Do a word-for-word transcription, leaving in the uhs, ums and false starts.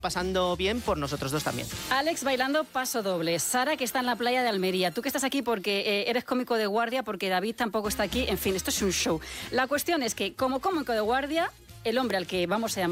pasando bien por nosotros dos también. Alex bailando paso doble, Sara que está en la playa de Almería, tú que estás aquí porque eh, eres cómico de guardia, porque David tampoco está aquí, en fin, esto es un show. La cuestión es que como cómico de guardia, el hombre al que vamos a llamar